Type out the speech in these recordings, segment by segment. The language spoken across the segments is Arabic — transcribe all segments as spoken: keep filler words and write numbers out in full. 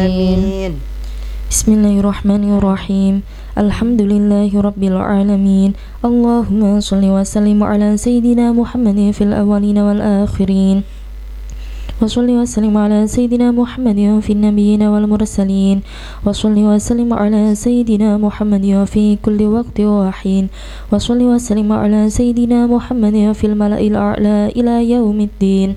آمين. بسم الله الرحمن الرحيم. الحمد لله رب العالمين. اللهم صل وسلم على سيدنا محمد في الأولين والآخرين، وصل وسلم على سيدنا محمد في النبيين والمرسلين، وصل وسلم على سيدنا محمد في كل وقت وحين، وصل وسلم على سيدنا محمد في الملأ الأعلى إلى يوم الدين.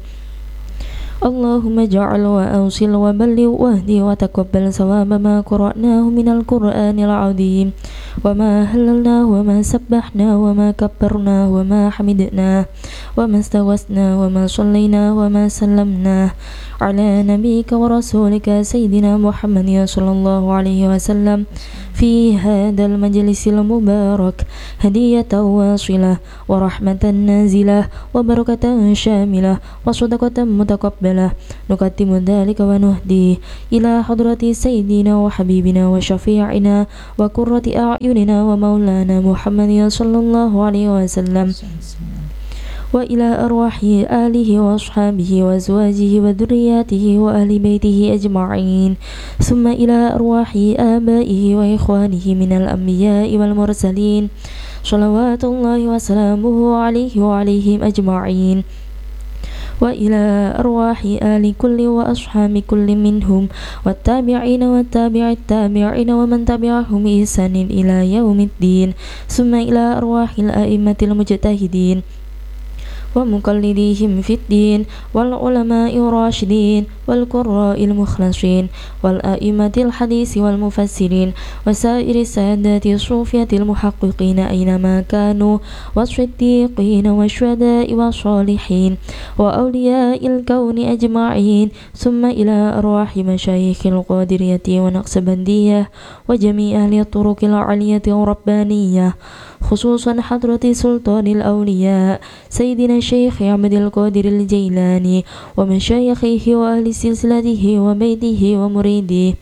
اللهم اجعل وأوصل وبلغ واهدي وتقبل ثواب ما قرأناه من القرآن العظيم، وما هللناه وما سبحناه وما كبرناه وما حمدناه وما استغثناه وما صليناه وما سلمناه على نبيك ورسولك سيدنا محمد صلى الله عليه وسلم في هذا المجلس المبارك، هدية واصلة ورحمة نازلة وبركة شاملة وصدقة متقبلة، نقدم ذلك ونهديه إلى حضرة سيدنا وحبيبنا وشفيعنا وقرة أعيننا ومولانا محمد صلى الله عليه وسلم، وإلى أرواح آله وأصحابه وأزواجه وذرياته وأهل بيته أجمعين، ثم إلى أرواح آبائه وإخوانه من الأنبياء والمرسلين صلوات الله وسلامه عليه وعليهم أجمعين، وإلى أرواح آل كل وأصحاب كل منهم والتابعين والتابع التابعين ومن تبعهم بإحسان إلى يوم الدين، ثم إلى أرواح الأئمة المجتهدين ومقلديهم في الدين والعلماء الراشدين والقراء المخلصين والأئمة الحديث والمفسرين وسائر السادات الصوفية المحققين أينما كانوا والصديقين والشهداء والصالحين وأولياء الكون أجمعين، ثم إلى أرواح مشايخ القادرية ونقصبندية وجميع أهل الطرق العلية الربانية، خصوصا حضرة سلطان الأولياء سيدنا الشيخ عبد القادر الجيلاني ومشايخه وأهل سلسلته وبيته ومريديه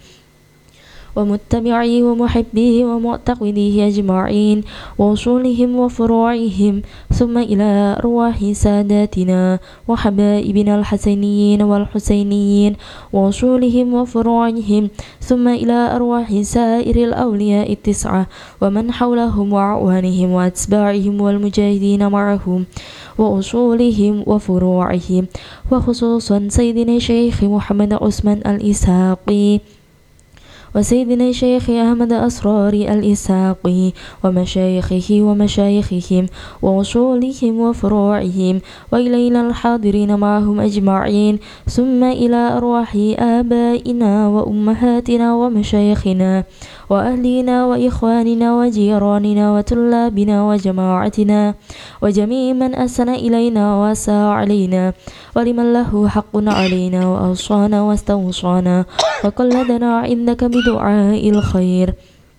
ومتبعيه ومحبيه ومعتقديه أجمعين ووصولهم وفروعهم، ثم إلى أرواح ساداتنا وحبائبنا الحسنيين والحسينيين ووصولهم وفروعهم، ثم إلى أرواح سائر الأولياء التسعة ومن حولهم وأعوانهم وأتباعهم والمجاهدين معهم وأصولهم وفروعهم، وخصوصا سيدنا الشيخ محمد عثمان الإسحاقي وسيدنا الشيخ أحمد أسرار الإسحاقي ومشايخه ومشايخهم ووصولهم وفروعهم وإلينا الحاضرين معهم أجمعين، ثم إلى أرواح آبائنا وأمهاتنا ومشايخنا وأهلنا وإخواننا وجيراننا وطلابنا وجماعتنا وجميع من أحسن إلينا وأساء علينا ولمن له حق علينا وأوصانا واستوصانا وقلدنا عندك بدعاء الخير،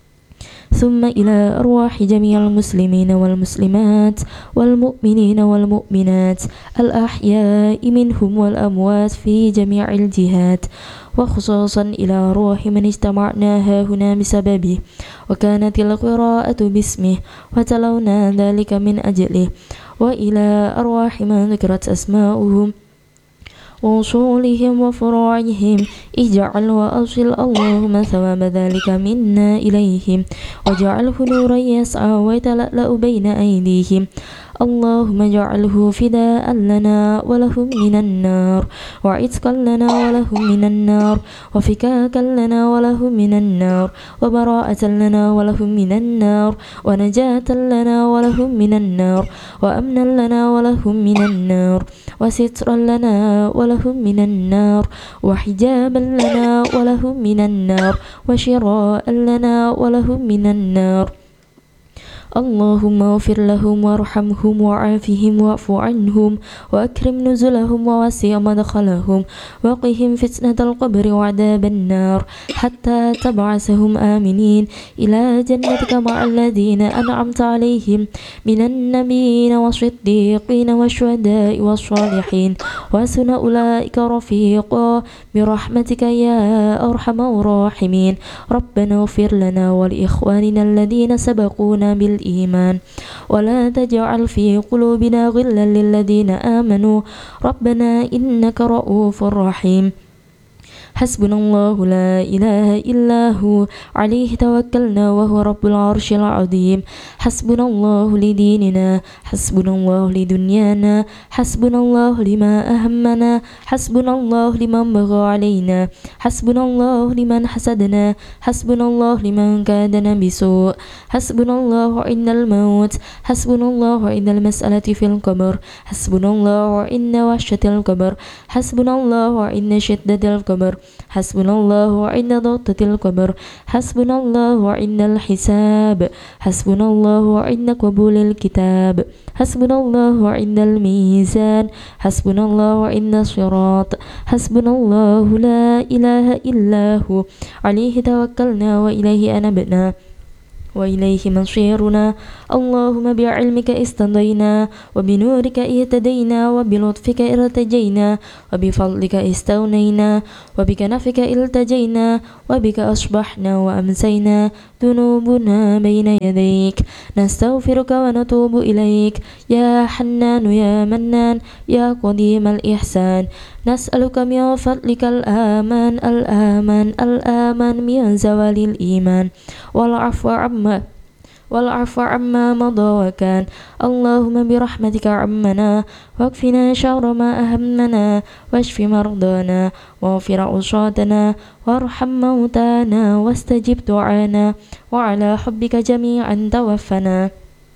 ثم إلى أرواح جميع المسلمين والمسلمات والمؤمنين والمؤمنات الأحياء منهم والأموات في جميع الجهات، وخصوصا إلى روح من اجتمعنا هنا بسببه وكانت القراءة باسمه وتلونا ذلك من أجله، وإلى أرواح من ذكرت أسماؤهم ووصولهم وفروعهم اجعل وأوصل اللهم ثواب ذلك منا إليهم، واجعله نورا يسعى ويتلألأ بين أيديهم، اللهم اجعله فداء لنا ولهم من النار وعتقا لنا ولهم من النار وفكاكا لنا ولهم من النار وبراءة لنا ولهم من النار ونجاة لنا ولهم من النار وأمنا لنا ولهم من النار وسترا لنا ولهم من النار وحجابا لنا ولهم من النار وشراء لنا ولهم من النار، اللهم اغفر لهم وارحمهم وعافهم واعف عنهم وأكرم نزلهم ووسع مدخلهم وقهم فتنة القبر وعذاب النار حتى تبعثهم آمنين إلى جنتك مع الذين أنعمت عليهم من النبيين والصديقين والشهداء والصالحين وحسن أولئك رفيقا برحمتك يا أرحم الراحمين. ربنا اغفر لنا ولإخواننا الذين سبقونا بالإيمان الإيمان ولا تجعل في قلوبنا غلا للذين آمنوا ربنا إنك رؤوف رحيم. حسبنا الله لا إله إلا هو عليه توكلنا وهو رب العرش العظيم. حسبنا الله لديننا، حسبنا الله لدنيانا، حسبنا الله لما أهمنا، حسبنا الله لمن بغى علينا، حسبنا الله لمن حسدنا، حسبنا الله لمن كادنا بسوء، حسبنا الله عند الموت، حسبنا الله عند المسألة في القبر، حسبنا الله عند وحشة القبر، حسبنا الله عند شدة القبر، حسبنا الله عند ضغطة القبر، حسبنا الله عند الحساب، حسبنا الله عند قبول الكتاب، حسبنا الله عند الميزان، حسبنا الله عند الصراط، حسبنا الله لا إله إلا هو عليه توكلنا وإليه أنبنا وإليه مصيرنا. اللهم بعلمك استضينا، وبنورك اهتدينا، وبلطفك ارتجينا، وبفضلك استغنينا، وبكنفك التجينا، وبك أصبحنا وأمسينا، ذنوبنا بين يديك، نستغفرك ونتوب إليك يا حنان يا منان يا قديم الإحسان. نسألك من فضلك الآمان الآمان الآمان من زوال الإيمان، والعفو عما والعفو عما مضى وكان. اللهم برحمتك عمنا، واكفنا شر ما أهمنا، واشف مرضانا، واغفر عصاتنا، وارحم موتانا، واستجب دعانا، وعلى حبك جميعا توفنا،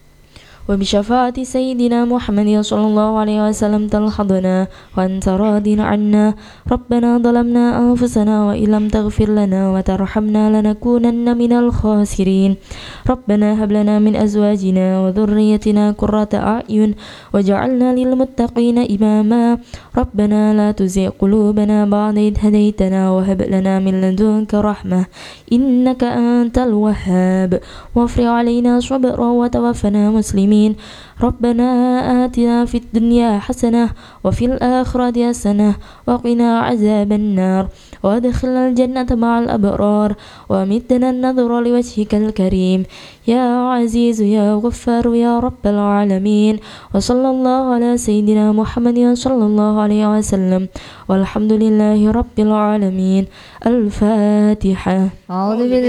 وبشفاعة سيدنا محمد صلى الله عليه وسلم تلحظنا، وأنت راض عنا. ربنا ظلمنا أنفسنا وإن لم تغفر لنا وترحمنا لنكونن من الخاسرين. ربنا هب لنا من أزواجنا وذريتنا قرة أعين واجعلنا للمتقين إماما. ربنا لا تزغ قلوبنا بعد إذ هديتنا وهب لنا من لدنك رحمة إنك أنت الوهاب. وافرغ علينا صبرا وتوفنا مسلمين. ربنا آتنا في الدنيا حسنة وفي الآخرة حسنة وقنا عذاب النار، وادخلنا الجنة مع الأبرار، وأمتنا النظر لوجهك الكريم يا عزيز يا غفار يا رب العالمين. وصلى الله على سيدنا محمد صلى الله عليه وسلم، والحمد لله رب العالمين. الفاتحة.